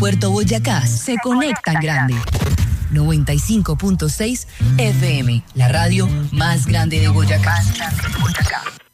Puerto Boyacá se conecta en grande. 95.6 FM, la radio más grande de Boyacá.